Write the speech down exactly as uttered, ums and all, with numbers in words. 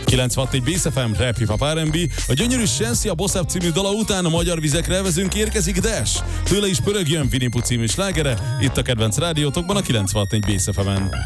kilencvennégy Bész ef em, Rap Hip Hop er and bé. A gyönyörű Shensi a Boss Up című dala után a magyar vizekre elvezünk, érkezik Dash. Tőle is pörögjön Winnie Pooh című slágere, itt a kedvenc rádiótokban a kilencvennégy Bész ef emen.